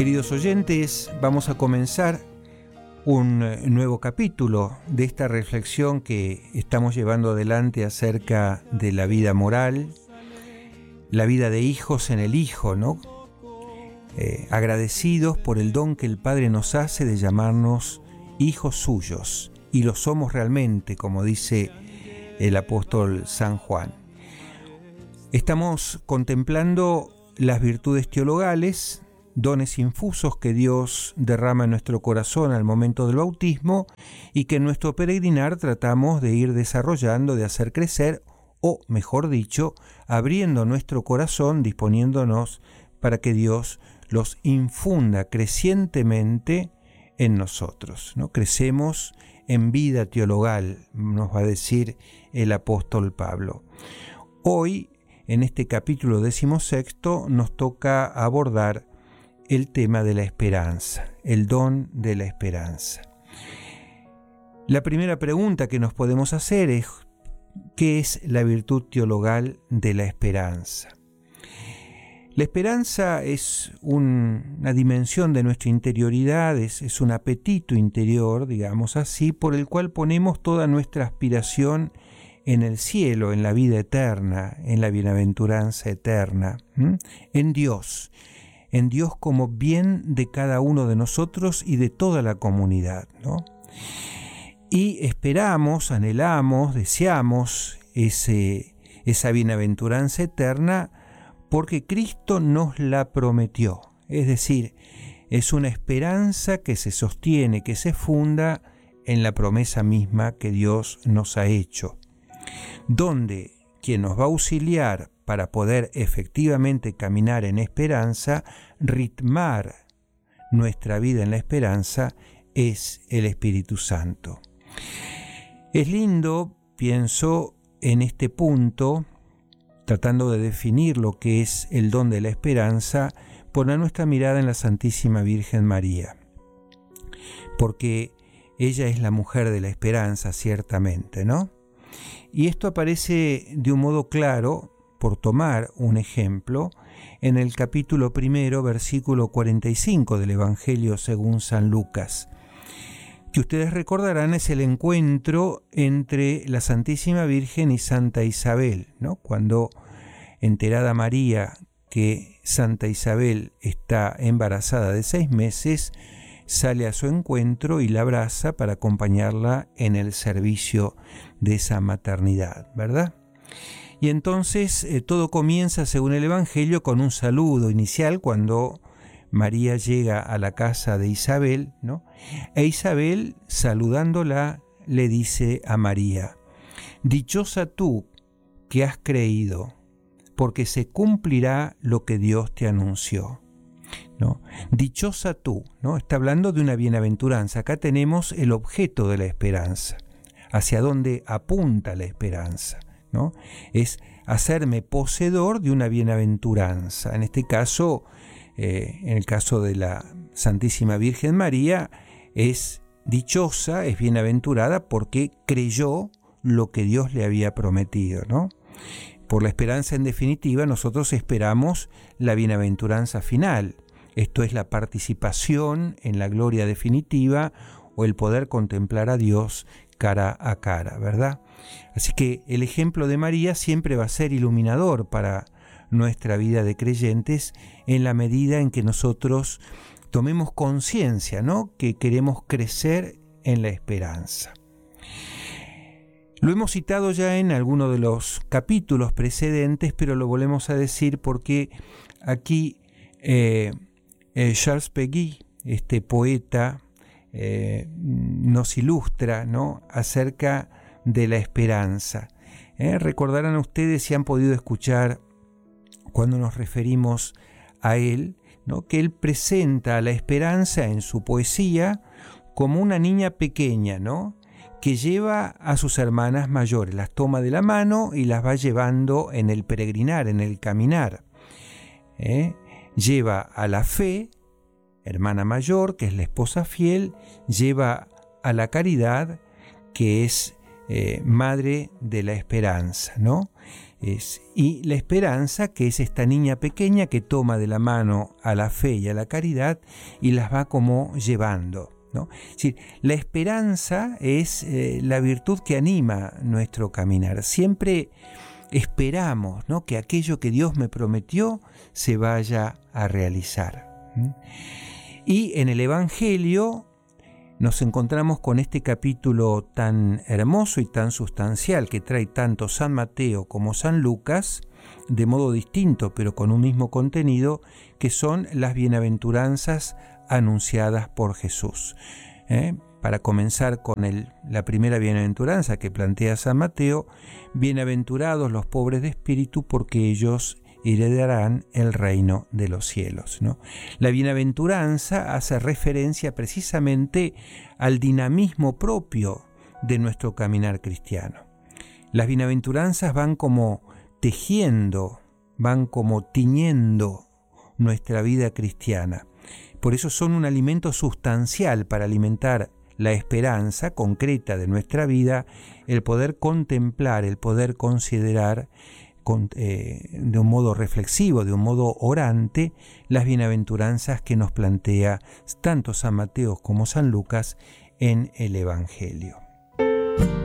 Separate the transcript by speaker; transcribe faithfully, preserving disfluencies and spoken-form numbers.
Speaker 1: Queridos oyentes, vamos a comenzar un nuevo capítulo de esta reflexión que estamos llevando adelante acerca de la vida moral, la vida de hijos en el Hijo, ¿no? Eh, agradecidos por el don que el Padre nos hace de llamarnos hijos suyos, y lo somos realmente, como dice el apóstol San Juan. Estamos contemplando las virtudes teologales, dones infusos que Dios derrama en nuestro corazón al momento del bautismo y que en nuestro peregrinar tratamos de ir desarrollando, de hacer crecer, o mejor dicho, abriendo nuestro corazón, disponiéndonos para que Dios los infunda crecientemente en nosotros, ¿no? Crecemos en vida teologal, nos va a decir el apóstol Pablo. Hoy, en este capítulo decimosexto, nos toca abordar el tema de la esperanza, el don de la esperanza. La primera pregunta que nos podemos hacer es: ¿qué es la virtud teologal de la esperanza? La esperanza es un, una dimensión de nuestra interioridad, es, es un apetito interior, digamos así, por el cual ponemos toda nuestra aspiración en el cielo, en la vida eterna, en la bienaventuranza eterna, ¿m? en Dios. en Dios como bien de cada uno de nosotros y de toda la comunidad, ¿no? Y esperamos, anhelamos, deseamos ese, esa bienaventuranza eterna porque Cristo nos la prometió. Es decir, es una esperanza que se sostiene, que se funda en la promesa misma que Dios nos ha hecho, donde quien nos va a auxiliar para poder efectivamente caminar en esperanza, ritmar nuestra vida en la esperanza, es el Espíritu Santo. Es lindo, pienso, en este punto, tratando de definir lo que es el don de la esperanza, poner nuestra mirada en la Santísima Virgen María, porque ella es la mujer de la esperanza, ciertamente, ¿no? Y esto aparece de un modo claro, por tomar un ejemplo, en el capítulo primero, versículo cuarenta y cinco del Evangelio según San Lucas, que ustedes recordarán es el encuentro entre la Santísima Virgen y Santa Isabel, ¿no? Cuando, enterada María que Santa Isabel está embarazada de seis meses, sale a su encuentro y la abraza para acompañarla en el servicio de esa maternidad, ¿verdad? Y entonces eh, todo comienza, según el Evangelio, con un saludo inicial cuando María llega a la casa de Isabel, ¿no? E Isabel, saludándola, le dice a María: «Dichosa tú que has creído, porque se cumplirá lo que Dios te anunció». ¿No? Dichosa tú, ¿no? Está hablando de una bienaventuranza. Acá tenemos el objeto de la esperanza, hacia dónde apunta la esperanza, ¿no? Es hacerme poseedor de una bienaventuranza. En este caso, eh, en el caso de la Santísima Virgen María, es dichosa, es bienaventurada porque creyó lo que Dios le había prometido, ¿no? Por la esperanza, en definitiva, nosotros esperamos la bienaventuranza final. Esto es la participación en la gloria definitiva o el poder contemplar a Dios cara a cara, ¿verdad? Así que el ejemplo de María siempre va a ser iluminador para nuestra vida de creyentes en la medida en que nosotros tomemos conciencia, ¿no?, que queremos crecer en la esperanza. Lo hemos citado ya en alguno de los capítulos precedentes, pero lo volvemos a decir porque aquí eh, eh, Charles Péguy, este poeta, eh, nos ilustra, ¿no?, acerca de la esperanza. Eh, recordarán ustedes, si han podido escuchar cuando nos referimos a él, ¿no?, que él presenta a la esperanza en su poesía como una niña pequeña, ¿no?, que lleva a sus hermanas mayores, las toma de la mano y las va llevando en el peregrinar, en el caminar. ¿Eh? Lleva a la fe, hermana mayor, que es la esposa fiel, lleva a la caridad, que es eh, madre de la esperanza, ¿no? Es, y la esperanza, que es esta niña pequeña que toma de la mano a la fe y a la caridad y las va como llevando, ¿no? Es decir, la esperanza es eh, la virtud que anima nuestro caminar. Siempre esperamos, ¿no?, que aquello que Dios me prometió se vaya a realizar. ¿Mm? Y en el Evangelio nos encontramos con este capítulo tan hermoso y tan sustancial que trae tanto San Mateo como San Lucas, de modo distinto pero con un mismo contenido, que son las bienaventuranzas anunciadas por Jesús. ¿Eh? Para comenzar con el, la primera bienaventuranza que plantea San Mateo: bienaventurados los pobres de espíritu, porque ellos heredarán el reino de los cielos, ¿no? La bienaventuranza hace referencia precisamente al dinamismo propio de nuestro caminar cristiano. Las bienaventuranzas van como tejiendo, van como tiñendo nuestra vida cristiana. Por eso son un alimento sustancial para alimentar la esperanza concreta de nuestra vida, el poder contemplar, el poder considerar Con, eh, de un modo reflexivo, de un modo orante, las bienaventuranzas que nos plantea tanto San Mateo como San Lucas en el Evangelio.